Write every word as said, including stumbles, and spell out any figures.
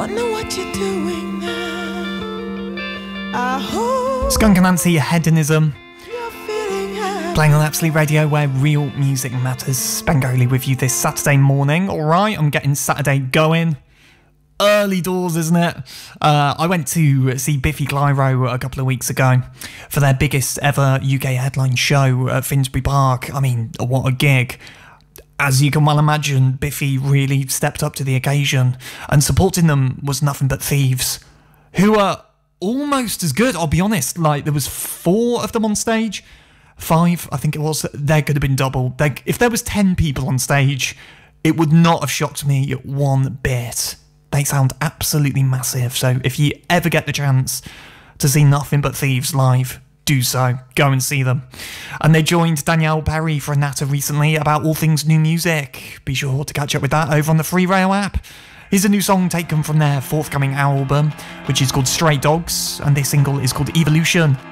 Wonder what you're doing now. I hope Skunk Anansi, Hedonism. you're feeling high. Playing on Absolute Radio, where real music matters. Bengali with you this Saturday morning. Alright, I'm getting Saturday going. Early doors, isn't it? Uh, I went to see Biffy Clyro a couple of weeks ago for their biggest ever U K headline show at Finsbury Park. I mean, what a gig. As you can well imagine, Biffy really stepped up to the occasion, and supporting them was Nothing But Thieves, who are almost as good, I'll be honest. Like, there was four of them on stage. Five, I think it was. They could have been double. They, if there was ten people on stage, it would not have shocked me one bit. They sound absolutely massive, so if you ever get the chance to see Nothing But Thieves live, do so. Go and see them. And they joined Danielle Perry for a natter recently about all things new music. Be sure to catch up with that over on the Free Rail app. Here's a new song taken from their forthcoming album, which is called Stray Dogs, and this single is called Evolution.